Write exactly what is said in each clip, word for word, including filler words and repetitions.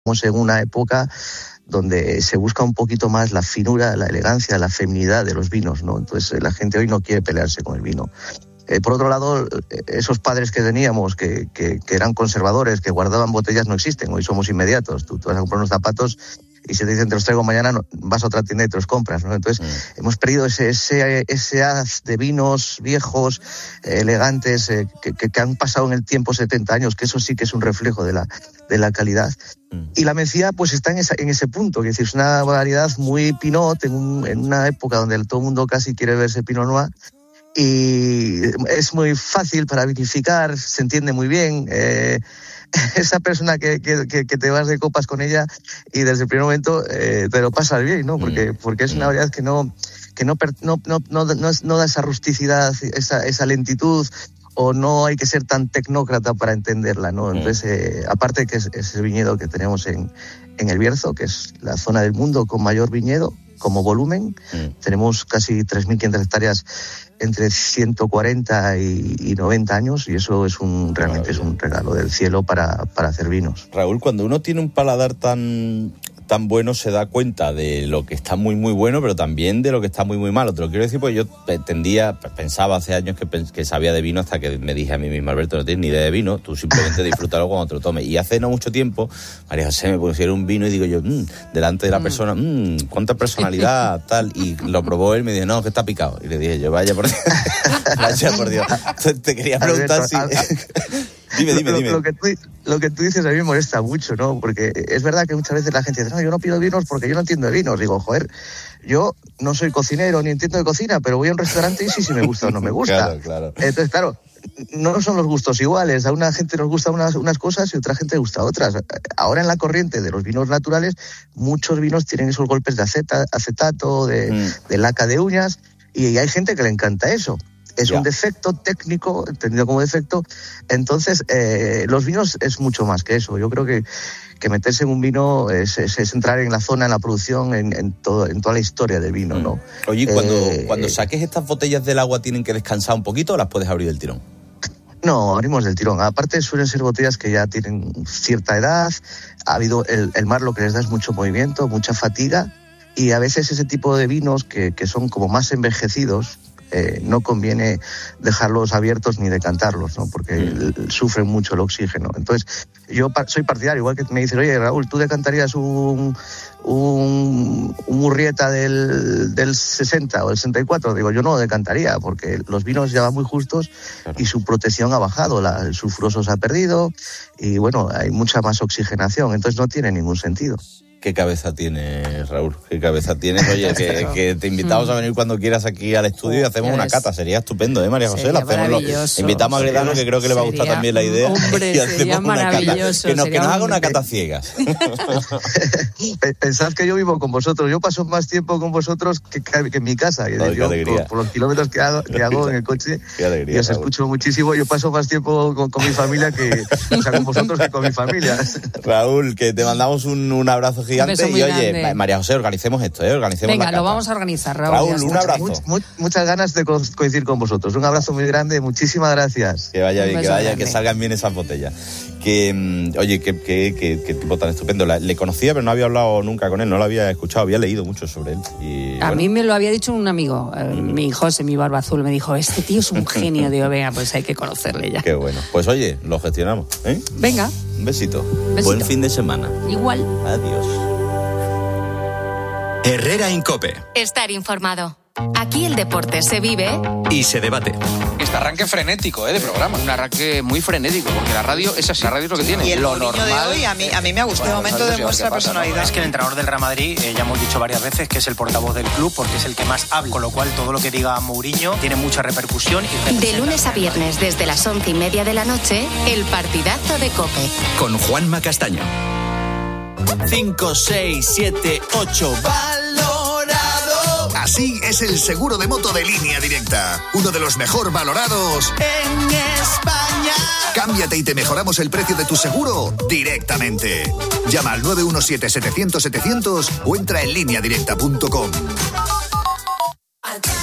Estamos en una época donde se busca un poquito más la finura, la elegancia, la feminidad de los vinos, ¿no? Entonces la gente hoy no quiere pelearse con el vino. Eh, por otro lado, esos padres que teníamos, que, que, que eran conservadores, que guardaban botellas, no existen. Hoy somos inmediatos. Tú, tú vas a comprar unos zapatos y si te dicen te los traigo mañana, no, vas a otra tienda y te los compras, ¿no? Entonces mm. hemos perdido ese, ese, ese haz de vinos viejos, eh, elegantes, eh, que, que, que han pasado en el tiempo setenta años, que eso sí que es un reflejo de la, de la calidad. Mm. Y la Mencía pues está en, esa, en ese punto, que es decir, es una variedad muy Pinot, en, un, en una época donde todo el mundo casi quiere verse Pinot Noir, y es muy fácil para vinificar, se entiende muy bien. Eh, esa persona que, que, que te vas de copas con ella y desde el primer momento eh, te lo pasas bien, ¿no? Porque, porque es una variedad que no que no, no, no, no, no, no da esa rusticidad, esa, esa lentitud, o no hay que ser tan tecnócrata para entenderla, ¿no? Entonces, eh, aparte que es, es el viñedo que tenemos en, en El Bierzo, que es la zona del mundo con mayor viñedo, como volumen, mm. tenemos casi tres mil quinientas hectáreas entre ciento cuarenta y, y noventa años, y eso es un realmente es un regalo del cielo para, para hacer vinos. Raúl, cuando uno tiene un paladar tan, tan bueno, se da cuenta de lo que está muy muy bueno, pero también de lo que está muy muy malo. Te lo quiero decir porque yo tendía, pensaba hace años que, que sabía de vino, hasta que me dije a mí mismo: Alberto, no tienes ni idea de vino, tú simplemente disfrútalo cuando te lo tomes. Y hace no mucho tiempo María José me pusieron un vino y digo yo, mmm, delante de la persona, mmm, cuánta personalidad, tal, y lo probó él y me dijo, no, que está picado. Y le dije yo, vaya por Dios, vaya por Dios. Entonces, te quería preguntar si... Dime, dime, dime. Lo, lo, que tú, lo que tú dices a mí me molesta mucho, ¿no? Porque es verdad que muchas veces la gente dice, no, yo no pido vinos porque yo no entiendo de vinos. Digo, joder, yo no soy cocinero ni entiendo de cocina, pero voy a un restaurante y sí, si me gusta o no me gusta. Claro, claro. Entonces, claro, no son los gustos iguales. A una gente nos gustan unas, unas cosas y a otra gente le gusta otras. Ahora en la corriente de los vinos naturales, muchos vinos tienen esos golpes de aceta, acetato, de, mm. de laca de uñas, y hay gente que le encanta eso. Es ya. un defecto técnico, entendido como defecto. Entonces, eh, los vinos es mucho más que eso. Yo creo que, que meterse en un vino es, es, es entrar en la zona, en la producción, en, en, todo, en toda la historia del vino, ¿no? Oye, cuando, eh, cuando saques estas botellas del agua, ¿tienen que descansar un poquito o las puedes abrir del tirón? No, abrimos del tirón. Aparte, suelen ser botellas que ya tienen cierta edad. Ha habido el, el mar, lo que les da es mucho movimiento, mucha fatiga. Y a veces ese tipo de vinos que, que son como más envejecidos, Eh, no conviene dejarlos abiertos ni decantarlos, ¿no? Porque mm. sufren mucho el oxígeno. Entonces, yo pa- soy partidario, igual que me dicen, oye, Raúl, ¿tú decantarías un, un, un Murrieta del, del sesenta o del sesenta y cuatro? Digo, yo no lo decantaría, porque los vinos ya van muy justos y su protección ha bajado, la, el sulfuroso se ha perdido y, bueno, hay mucha más oxigenación, entonces no tiene ningún sentido. ¿Qué cabeza tienes, Raúl? ¿Qué cabeza tienes? Oye, que, que te invitamos a venir cuando quieras aquí al estudio y hacemos una cata. Sería estupendo, ¿eh, María José? Sería hacemos lo... Invitamos a Gredano, que creo que le va a gustar también la idea. Hombre, y hacemos una cata. Que nos, que nos haga una cata ciegas. Pensad que yo vivo con vosotros. Yo paso más tiempo con vosotros que, que en mi casa. No, yo, por, por los kilómetros que hago, que hago en el coche, qué alegría, y os Raúl. Escucho muchísimo. Yo paso más tiempo con, con mi familia que, o sea, con vosotros que con mi familia. Raúl, que te mandamos un, un abrazo gigante. Un y oye, grande. María José, organicemos esto, ¿eh? Organicemos Venga, la cata. lo vamos a organizar, Raúl. Raúl, un abrazo. Much, much, muchas ganas de coincidir con vosotros. Un abrazo muy grande, muchísimas gracias. Que vaya bien, que vaya, grande. Que salgan bien esas botellas. Que, oye, qué, qué, qué, qué tipo tan estupendo. La, le conocía, pero no había hablado nunca con él, no lo había escuchado, había leído mucho sobre él. Y, a bueno. mí me lo había dicho un amigo, eh, mm. mi José, mi barba azul, me dijo, este tío es un genio. Digo, venga, pues hay que conocerle ya. Qué bueno. Pues oye, lo gestionamos, ¿eh? Venga. Un besito. besito. Buen fin de semana. Igual. Adiós. Herrera Incope. Estar informado. Aquí el deporte se vive y se debate. Este arranque frenético, ¿eh? De programa. Un arranque muy frenético, porque la radio es así. La radio es lo que tiene. Y el lo normal de hoy, a mí, a mí me ha gustado. Bueno, de momento demuestra personalidad. ¿no? Es que el entrenador del Real Madrid, eh, ya hemos dicho varias veces que es el portavoz del club, porque es el que más habla. Con lo cual, todo lo que diga Mourinho tiene mucha repercusión. Y de lunes a viernes, desde las once y media de la noche, el partidazo de COPE. Con Juanma Castaño. cinco, seis, siete, ocho valorado. Así es el seguro de moto de Línea Directa, uno de los mejor valorados en España. Cámbiate y te mejoramos el precio de tu seguro directamente. Llama al nueve uno siete, setecientos, setecientos o entra en línea directa punto com.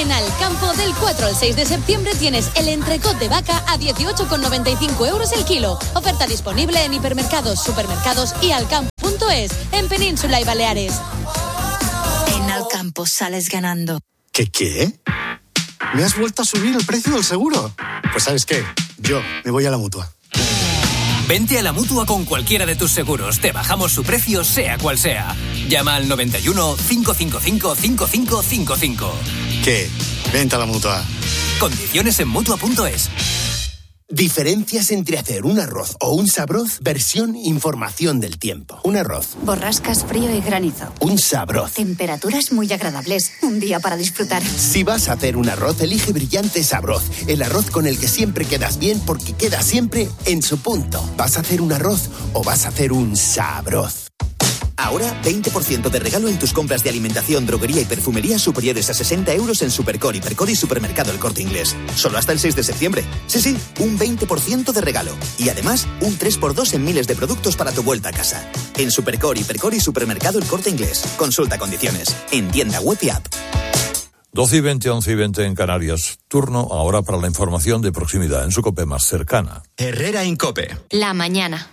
En Alcampo, del cuatro al seis de septiembre tienes el entrecot de vaca a dieciocho con noventa y cinco euros el kilo. Oferta disponible en hipermercados, supermercados y alcampo punto es, en Península y Baleares. En Alcampo sales ganando. ¿Qué qué? ¿Me has vuelto a subir el precio del seguro? Pues ¿sabes qué? Yo me voy a la Mutua. Vente a la Mutua con cualquiera de tus seguros. Te bajamos su precio, sea cual sea. Llama al noventa y uno, cinco cinco cinco, cinco cinco cinco cinco. ¿Qué? Vente a la Mutua. Condiciones en Mutua punto es. Diferencias entre hacer un arroz o un sabroz, versión información del tiempo. Un arroz. Borrascas, frío y granizo. Un sabroz. Temperaturas muy agradables. Un día para disfrutar. Si vas a hacer un arroz, elige Brillante Sabroz. El arroz con el que siempre quedas bien porque queda siempre en su punto. ¿Vas a hacer un arroz o vas a hacer un sabroz? Ahora, veinte por ciento de regalo en tus compras de alimentación, droguería y perfumería superiores a sesenta euros en Supercore, Hipercore y Supermercado El Corte Inglés. Solo hasta el seis de septiembre. Sí, sí, un veinte por ciento de regalo. Y además, un tres por dos en miles de productos para tu vuelta a casa. En Supercore, Hipercore y Supermercado El Corte Inglés. Consulta condiciones. En tienda web y app. doce y veinte, once y veinte en Canarias. Turno ahora para la información de proximidad en su COPE más cercana. Herrera Incope. La mañana.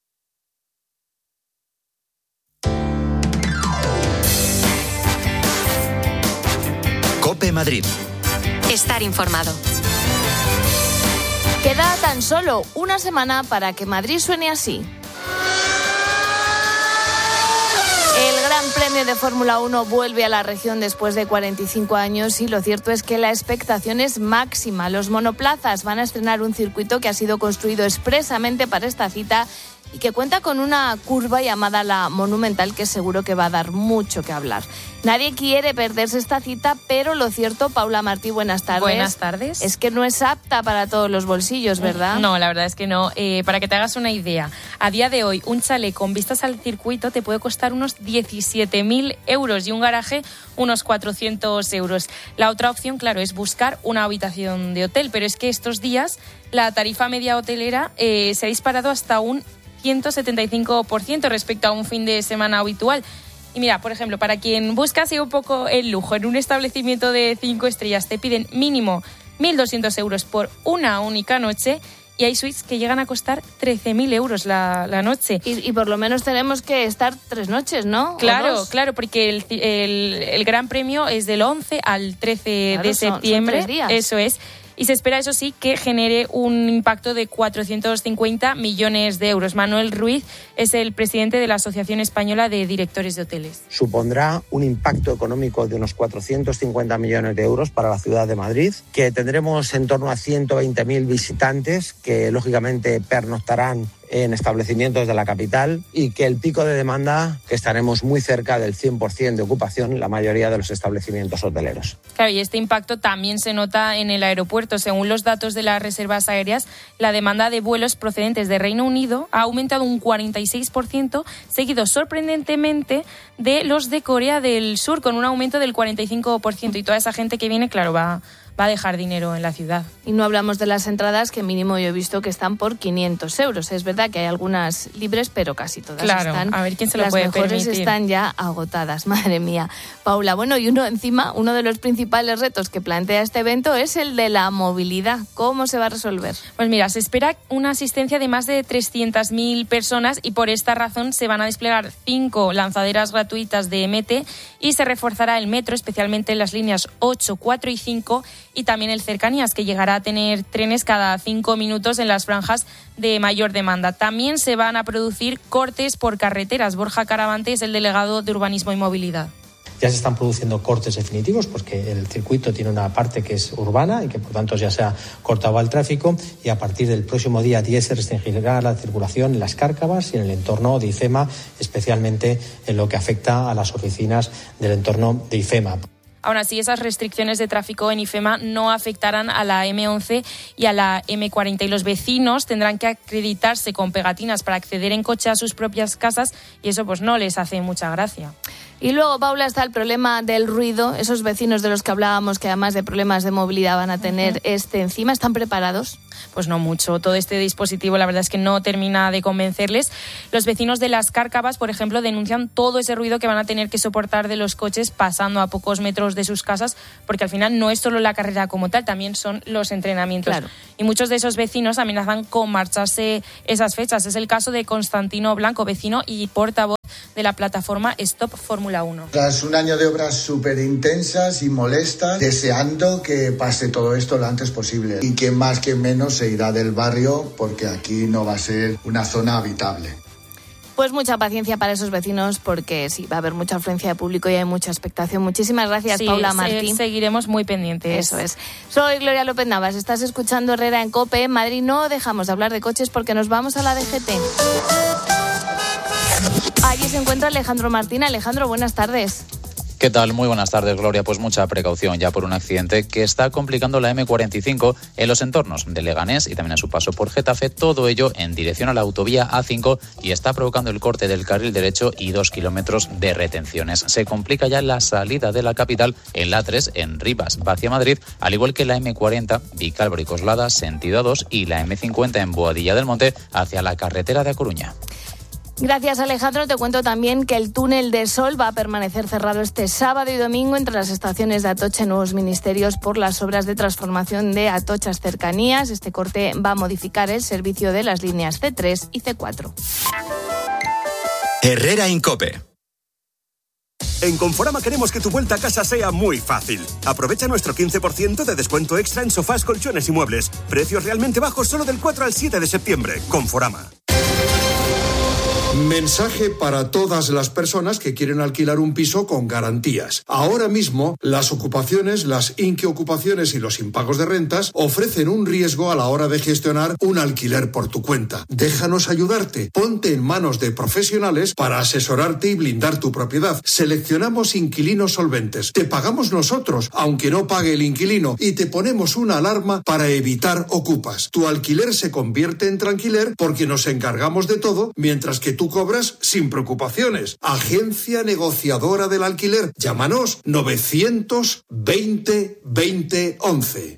COPE Madrid. Estar informado. Queda tan solo una semana para que Madrid suene así. El Gran Premio de Fórmula uno vuelve a la región después de cuarenta y cinco años y lo cierto es que la expectación es máxima. Los monoplazas van a estrenar un circuito que ha sido construido expresamente para esta cita y que cuenta con una curva llamada la Monumental que seguro que va a dar mucho que hablar. Nadie quiere perderse esta cita, pero lo cierto, Paula Martí, buenas tardes. Buenas tardes. Es que no es apta para todos los bolsillos, ¿verdad? No, la verdad es que no. Eh, para que te hagas una idea, a día de hoy un chalet con vistas al circuito te puede costar unos diecisiete mil euros y un garaje unos cuatrocientos euros. La otra opción, claro, es buscar una habitación de hotel, pero es que estos días la tarifa media hotelera eh, se ha disparado hasta un ciento setenta y cinco por ciento respecto a un fin de semana habitual. Y mira, por ejemplo, para quien busca así un poco el lujo en un establecimiento de cinco estrellas, te piden mínimo mil doscientos euros por una única noche y hay suites que llegan a costar trece mil euros la, la noche. Y, y por lo menos tenemos que estar tres noches, ¿no? Claro, claro, porque el, el, el Gran Premio es del once al trece claro, de septiembre. Son, son tres días. Eso es. Y se espera, eso sí, que genere un impacto de cuatrocientos cincuenta millones de euros. Manuel Ruiz es el presidente de la Asociación Española de Directores de Hoteles. Supondrá un impacto económico de unos cuatrocientos cincuenta millones de euros para la ciudad de Madrid, que tendremos en torno a ciento veinte mil visitantes que, lógicamente, pernoctarán en establecimientos de la capital y que el pico de demanda, que estaremos muy cerca del cien por ciento de ocupación en la mayoría de los establecimientos hoteleros. Claro, y este impacto también se nota en el aeropuerto. Según los datos de las reservas aéreas, la demanda de vuelos procedentes de Reino Unido ha aumentado un cuarenta y seis por ciento, seguido sorprendentemente de los de Corea del Sur, con un aumento del cuarenta y cinco por ciento. Y toda esa gente que viene, claro, va... va a dejar dinero en la ciudad. Y no hablamos de las entradas, que mínimo yo he visto que están por quinientos euros. Es verdad que hay algunas libres, pero casi todas claro, están. A ver quién se lo las puede mejores permitir. Están ya agotadas, madre mía. Paula, bueno, y uno encima, uno de los principales retos que plantea este evento es el de la movilidad. ¿Cómo se va a resolver? Pues mira, se espera una asistencia de más de trescientas mil personas y por esta razón se van a desplegar cinco lanzaderas gratuitas de M T y se reforzará el metro, especialmente en las líneas ocho, cuatro y cinco, y también el Cercanías, que llegará a tener trenes cada cinco minutos en las franjas de mayor demanda. También se van a producir cortes por carreteras. Borja Caravante es el delegado de Urbanismo y Movilidad. Ya se están produciendo cortes definitivos porque el circuito tiene una parte que es urbana y que por tanto ya se ha cortado el tráfico, y a partir del próximo día diez se restringirá la circulación en las Cárcavas y en el entorno de IFEMA, especialmente en lo que afecta a las oficinas del entorno de IFEMA. Aún así, esas restricciones de tráfico en IFEMA no afectarán a la eme once y a la eme cuarenta y los vecinos tendrán que acreditarse con pegatinas para acceder en coche a sus propias casas y eso pues no les hace mucha gracia. Y luego, Paula, está el problema del ruido. Esos vecinos de los que hablábamos, que además de problemas de movilidad van a tener uh-huh. este encima, ¿están preparados? Pues no mucho. Todo este dispositivo, la verdad es que no termina de convencerles. Los vecinos de Las Cárcavas, por ejemplo, denuncian todo ese ruido que van a tener que soportar de los coches pasando a pocos metros de sus casas, porque al final no es solo la carrera como tal, también son los entrenamientos. Claro. Y muchos de esos vecinos amenazan con marcharse esas fechas. Es el caso de Constantino Blanco, vecino y portavoz de la plataforma Stop Fórmula uno. Tras un año de obras súper intensas y molestas, deseando que pase todo esto lo antes posible y que más que menos se irá del barrio, porque aquí no va a ser una zona habitable. Pues mucha paciencia para esos vecinos, porque sí, va a haber mucha afluencia de público y hay mucha expectación. Muchísimas gracias, sí, Paula se, Martín. Seguiremos muy pendientes. Eso es. Soy Gloria López Navas, estás escuchando Herrera en COPE. En Madrid no dejamos de hablar de coches porque nos vamos a la D G T. Allí se encuentra Alejandro Martín. Alejandro, buenas tardes. ¿Qué tal? Muy buenas tardes, Gloria. Pues mucha precaución ya por un accidente que está complicando la eme cuarenta y cinco en los entornos de Leganés y también a su paso por Getafe, todo ello en dirección a la autovía A cinco, y está provocando el corte del carril derecho y dos kilómetros de retenciones. Se complica ya la salida de la capital en la A tres en Rivas, hacia Madrid, al igual que la eme cuarenta, Vicálvaro y Coslada, sentido A dos, y la eme cincuenta en Boadilla del Monte hacia la carretera de A Coruña. Gracias, Alejandro. Te cuento también que el túnel de Sol va a permanecer cerrado este sábado y domingo entre las estaciones de Atocha y Nuevos Ministerios por las obras de transformación de Atochas Cercanías. Este corte va a modificar el servicio de las líneas ce tres y ce cuatro. Herrera en COPE. En Conforama queremos que tu vuelta a casa sea muy fácil. Aprovecha nuestro quince por ciento de descuento extra en sofás, colchones y muebles. Precios realmente bajos solo del cuatro al siete de septiembre. Conforama. Mensaje para todas las personas que quieren alquilar un piso con garantías. Ahora mismo, las ocupaciones, las inquiocupaciones y los impagos de rentas ofrecen un riesgo a la hora de gestionar un alquiler por tu cuenta. Déjanos ayudarte. Ponte en manos de profesionales para asesorarte y blindar tu propiedad. Seleccionamos inquilinos solventes. Te pagamos nosotros, aunque no pague el inquilino, y te ponemos una alarma para evitar ocupas. Tu alquiler se convierte en tranquiler porque nos encargamos de todo, mientras que tú cobras sin preocupaciones. Agencia negociadora del alquiler. Llámanos novecientos veinte veinte once.